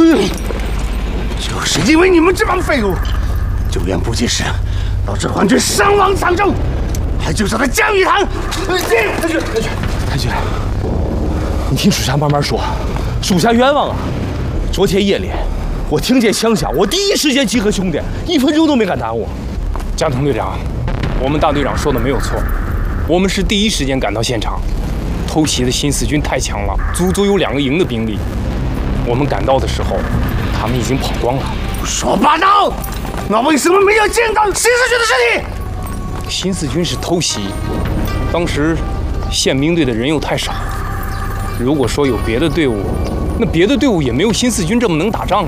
就是因为你们这帮废物，救援部级时导致皇军伤亡惨重，还就叫他江玉堂。 太君，你听属下慢慢说，属下冤枉啊！昨天夜里，我听见枪响，我第一时间集合兄弟，1分钟都没敢耽误。 江腾队长，我们大队长说的没有错，我们是第一时间赶到现场。偷袭的新四军太强了，足足有2个营的兵力。我们赶到的时候，他们已经跑光了。 胡说八道！那为什么没有见到新四军的尸体？ 新四军是偷袭，当时宪兵队的人又太少。如果说有别的队伍，那别的队伍也没有新四军这么能打仗啊。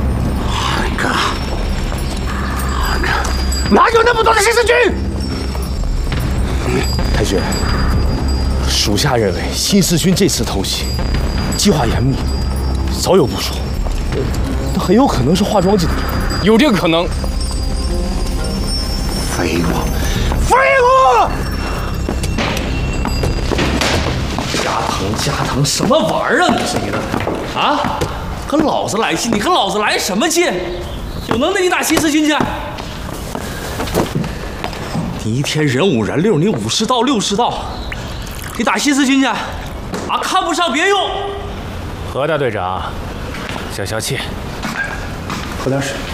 哪有那么多的新四军？ 太君，属下认为新四军这次偷袭计划严密，早有部署，那很有可能是化妆进的人， 有这个可能。 废物！废物！ 加藤，什么玩意儿啊？你是你的啊？和老子来气？你和老子来什么气？有能耐你打新四军去？你一天人5人6，你50道60道，你打新四军去？啊，看不上别用。 何大队长，消气，喝点水。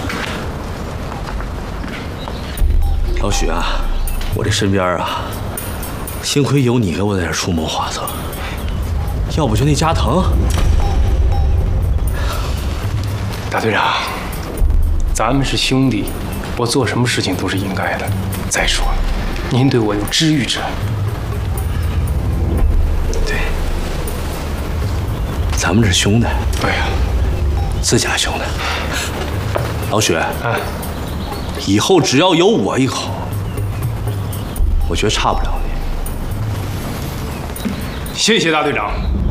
老许啊，我这身边啊，幸亏有你给我在这出谋划策，要不就那加藤。 大队长，咱们是兄弟，我做什么事情都是应该的。再说了，您对我有知遇之恩。 对，咱们是兄弟。 对呀， 自家兄弟。老许，以后只要有我一口，我觉得差不了你。 谢谢大队长。